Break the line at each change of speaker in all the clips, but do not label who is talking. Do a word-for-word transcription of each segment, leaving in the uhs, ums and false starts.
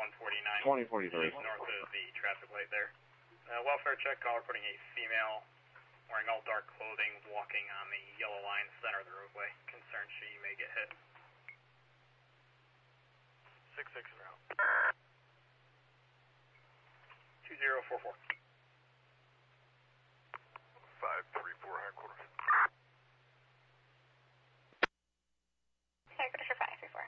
one forty-nine.
twenty forty-three.
Just north of the traffic light there. Uh, welfare check, call reporting a female wearing all dark clothing walking on the yellow line center of the roadway. Concerned she may get hit. six six zero. two zero four four.
five three four, headquarters.
Headquarters for five three four.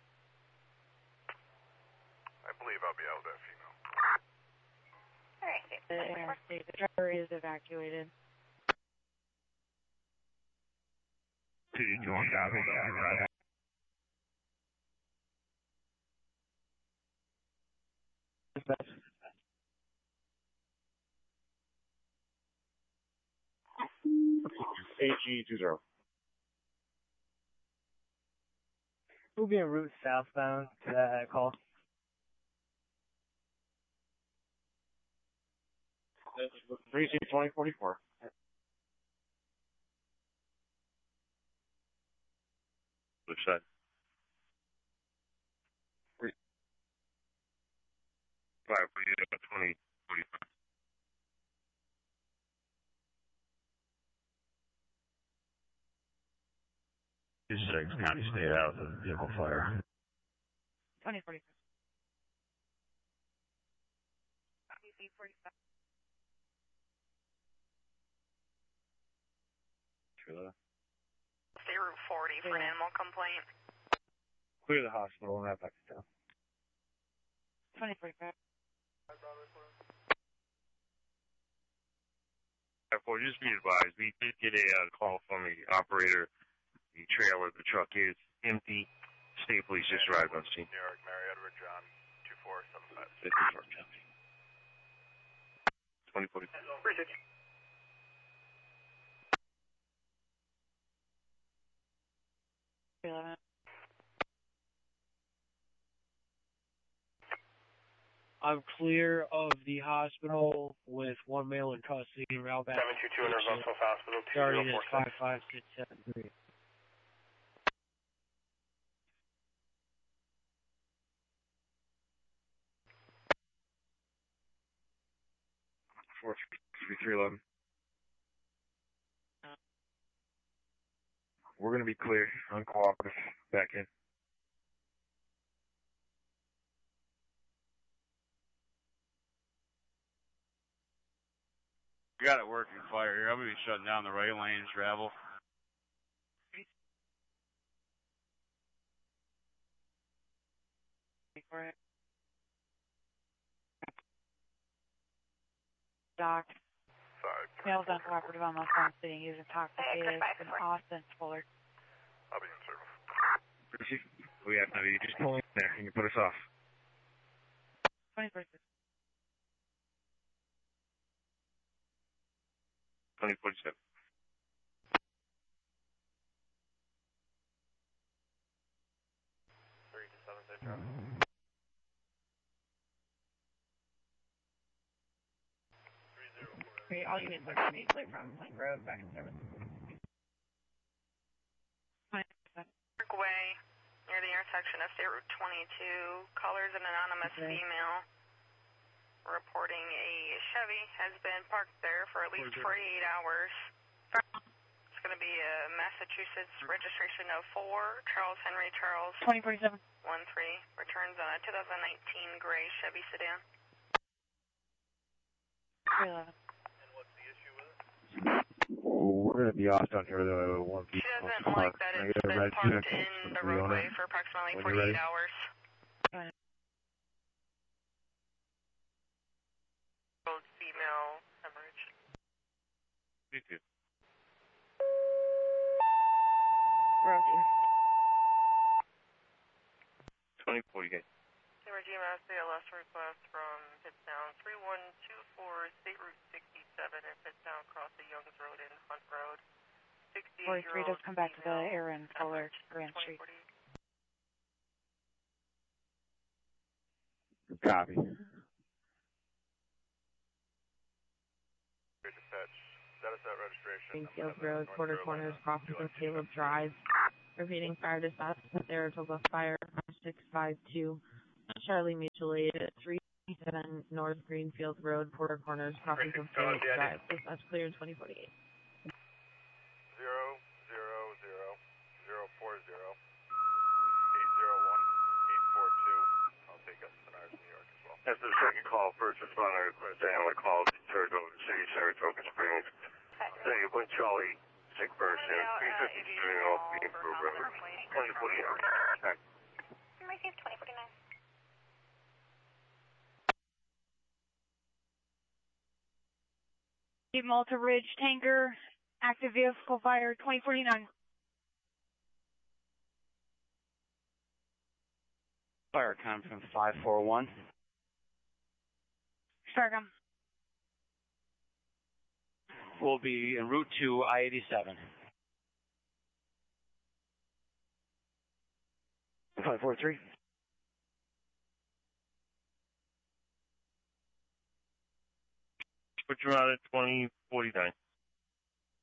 I believe I'll be out with that female.
Alright,
The interstate, the driver is evacuated.
Two, you want copy? A G two zero.
We'll be en route southbound to that call.
three C twenty forty-four. Which side? Three. Five, twenty forty-five. Six, county stayed out of the vehicle fire.
twenty forty-five. U C forty-five.
True.
State Route forty for an animal complaint.
Clear the hospital and have back to town.
twenty forty-five.
Therefore, just be advised, we did get a uh, call from the operator. The trailer, the truck is empty. State police just arrived on scene.
New York, Mary Edward John, two four seven five.
fifty-four county. twenty forty.
eleven.
I'm clear of the hospital with one male in custody and route back.
seven two two in Roseville Hospital, two
Starting
zero
at
four
five five six seven three.
four three three eleven. We're going to be clear. Uncooperative. Back in.
You got it working fire here. I'm going to be shutting down the right lane travel.
Doc.
Five.
Male's uncooperative on the phone sitting. He's intoxicated. An Austin Fuller.
I'll be in service.
We have no, you just pull in there and you put us off.
twenty forty-six.
twenty forty-seven.
three to seven, six, drop.
Okay, all units are coming clear from Plank Road back in service.
Parkway, near the intersection of State Route twenty-two. Callers an anonymous
Okay.
female reporting a Chevy has been parked there for at least forty-eight hours. It's going to be a Massachusetts registration of four, Charles Henry Charles
twenty forty-seven.
one three. Returns on a two thousand nineteen gray Chevy sedan.
three eleven.
We're going to be off down here though. One
She doesn't like that it's been parked in the roadway for approximately forty-eight hours.
Right.
Female hemorrhage.
You too.
We're okay.
twenty forty-eight.
Emergency mass A L S request from Pittsdown three one two four State Route sixty-seven in Pittsdown across the Youngs Road and Hunt Road.
forty-three, just come back to the Aaron Fuller Grand Street.
Copy.
Dispatch. Status at registration.
Greenfield Road, Quarter Corners, crossing from Caleb Drive. Repeating fire dispatch at Saratoga Fire, six five two. Charlie Mutual Aid at three seven North Greenfield Road, Porter Corners, Crossing of State Drive. Dispatch cleared twenty forty-eight.
Zero, zero, zero, zero, four, zero, eight, zero, one, eight, four, two. I'll take us to Menards, New York as well.
That's the second call. First responder request to handle a call to Saratoga City, Saratoga Springs. Say, put Charlie, sick person, three fifty-three North Greenfield Road, twenty forty-nine.
Receive twenty forty-nine.
Malta Ridge tanker, active vehicle fire, twenty forty-nine.
Fire com from five four one.
Starcom.
We'll be en route to I eighty-seven.
five four three.
Put you out at twenty forty-nine.